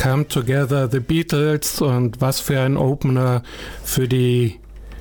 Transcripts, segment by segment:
Come Together, The Beatles, und was für ein Opener für die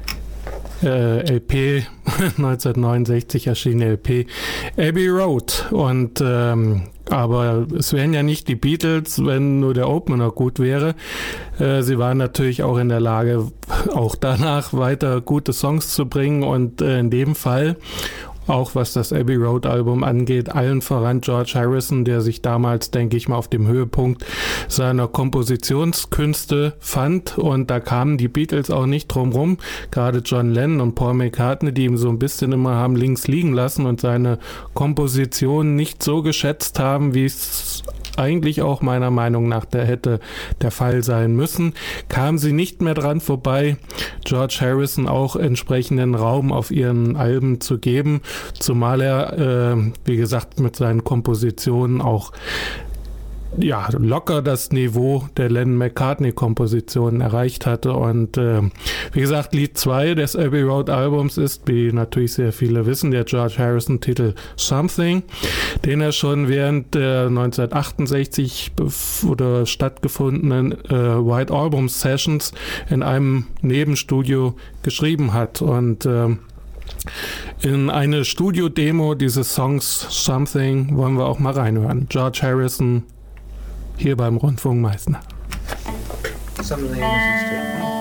LP, 1969 erschienene LP Abbey Road. Und aber es wären ja nicht die Beatles, wenn nur der Opener gut wäre. Sie waren natürlich auch in der Lage, auch danach weiter gute Songs zu bringen, und in dem Fall, auch was das Abbey Road Album angeht, allen voran George Harrison, der sich damals, denke ich mal, auf dem Höhepunkt seiner Kompositionskünste fand, und da kamen die Beatles auch nicht drum rum, gerade John Lennon und Paul McCartney, die ihm so ein bisschen immer haben links liegen lassen und seine Komposition nicht so geschätzt haben, wie es eigentlich auch meiner Meinung nach hätte der Fall sein müssen, kam sie nicht mehr dran vorbei, George Harrison auch entsprechenden Raum auf ihren Alben zu geben, zumal er, wie gesagt, mit seinen Kompositionen auch locker das Niveau der Lennon-McCartney-Kompositionen erreicht hatte. Und wie gesagt, Lied 2 des Abbey Road Albums ist, wie natürlich sehr viele wissen, der George Harrison-Titel Something, den er schon während der 1968 stattgefundenen White Album Sessions in einem Nebenstudio geschrieben hat. Und in eine Studio-Demo dieses Songs Something wollen wir auch mal reinhören. George Harrison hier beim Rundfunk Meißner. Something